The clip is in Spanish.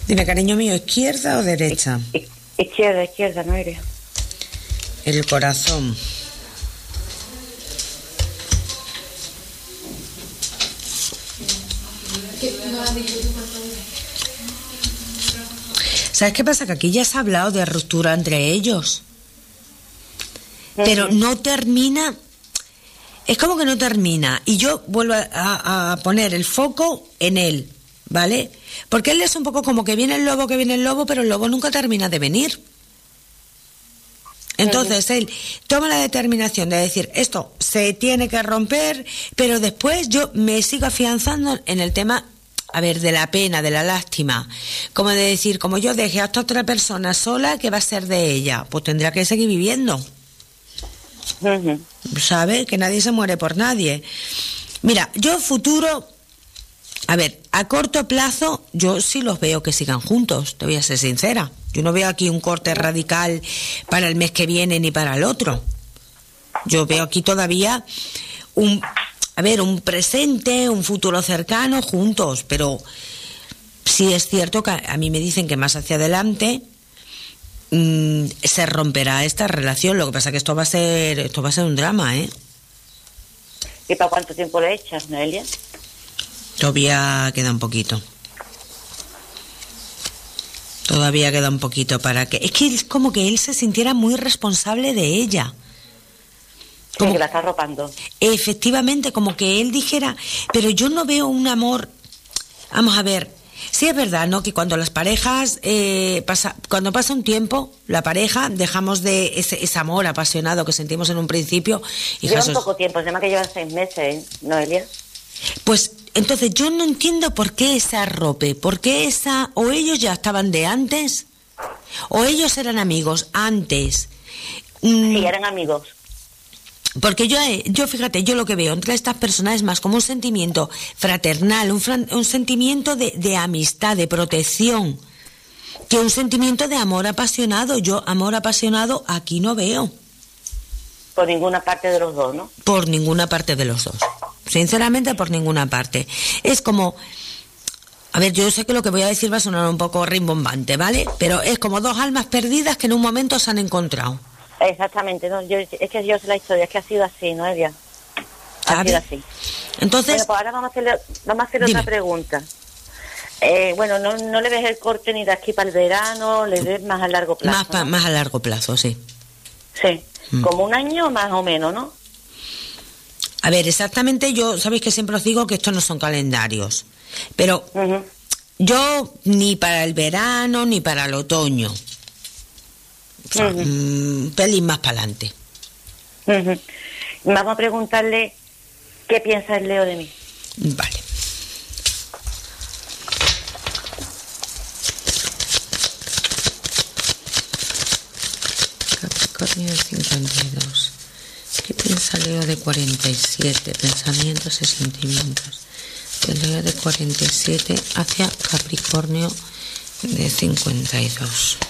Dime, cariño mío, ¿izquierda o derecha? Izquierda, Noelia. El corazón. ¿Sabes qué pasa? Que aquí ya se ha hablado de ruptura entre ellos. Pero no termina. Es como que no termina. Y yo vuelvo a poner el foco en él, ¿vale? Porque él es un poco como que viene el lobo, pero el lobo nunca termina de venir. Entonces él toma la determinación de decir, esto se tiene que romper, pero después yo me sigo afianzando en el tema, a ver, de la pena, de la lástima. Como de decir, como yo dejé a esta otra persona sola, ¿qué va a ser de ella? Pues tendrá que seguir viviendo. ¿Sabe? Que nadie se muere por nadie. Mira, yo futuro, a ver, a corto plazo, yo sí los veo que sigan juntos, te voy a ser sincera. Yo no veo aquí un corte radical para el mes que viene ni para el otro. Yo veo aquí todavía un presente, un futuro cercano juntos, pero sí es cierto que a mí me dicen que más hacia adelante se romperá esta relación. Lo que pasa es que esto va a ser un drama, ¿eh? ¿Y para cuánto tiempo le echas, Noelia? Todavía queda un poquito. Para que... Es que es como que él se sintiera muy responsable de ella. Como que la está arropando. Efectivamente, como que él dijera, pero yo no veo un amor. Vamos a ver, sí es verdad, ¿no? Que cuando las parejas, cuando pasa un tiempo, la pareja, dejamos de ese amor apasionado que sentimos en un principio. Lleva un poco tiempo, además que llevan 6 meses, ¿eh, Noelia? Pues entonces yo no entiendo por qué ese arrope, o ellos ya estaban de antes, o ellos eran amigos antes. Sí, eran amigos. Porque yo fíjate, yo lo que veo entre estas personas es más como un sentimiento fraternal, un sentimiento de amistad, de protección, que un sentimiento de amor apasionado. Yo amor apasionado aquí no veo. Por ninguna parte de los dos, ¿no? Por ninguna parte de los dos. Sinceramente, por ninguna parte. Es como... A ver, yo sé que lo que voy a decir va a sonar un poco rimbombante, ¿vale? Pero es como dos almas perdidas que en un momento se han encontrado. Exactamente, ¿no? Es que yo sé la historia, es que ha sido así, Noelia. Ha sido así. Entonces... Bueno, pues ahora vamos a hacer otra pregunta. Bueno, no le ves el corte ni de aquí para el verano, le ves más a largo plazo. Más a largo plazo, sí. Sí, como un año más o menos, ¿no? A ver, exactamente, yo sabéis que siempre os digo que estos no son calendarios, pero yo ni para el verano ni para el otoño, o sea, un pelín más para adelante. Vamos a preguntarle qué piensa el Leo de mí. Vale. Capricornio de 52. ¿Qué piensa Leo de 47? Pensamientos y sentimientos. De Leo de 47 hacia Capricornio de 52.